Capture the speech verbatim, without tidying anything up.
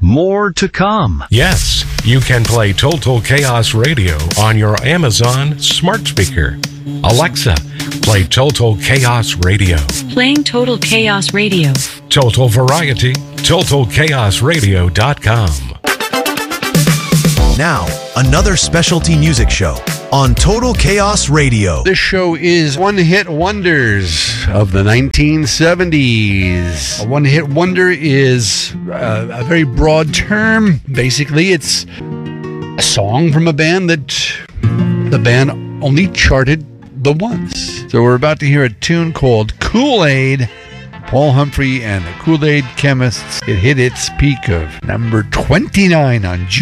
more to come. Yes, you can play Total Chaos Radio on your Amazon smart speaker. Alexa, play Total Chaos Radio. Playing Total Chaos Radio. Total Variety, total chaos radio dot com. Now, another specialty music show on Total Chaos Radio. This show is one-hit wonders of the nineteen seventies. A one-hit wonder is uh, a very broad term. Basically, it's a song from a band that the band only charted the once. So we're about to hear a tune called Kool-Aid. Paul Humphrey and the Kool-Aid Chemists. It hit its peak of number twenty-nine on June